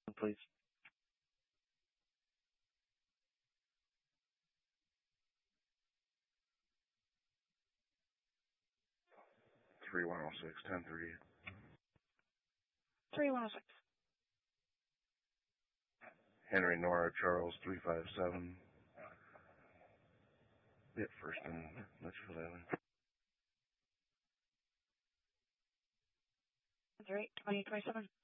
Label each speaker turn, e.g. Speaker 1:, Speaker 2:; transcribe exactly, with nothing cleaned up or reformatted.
Speaker 1: please.
Speaker 2: three one oh six, ten thirty.
Speaker 1: three one oh six.
Speaker 2: Henry Nora Charles, three five seven. Bit first in Litchfield Island.
Speaker 1: three twenty twenty-seven.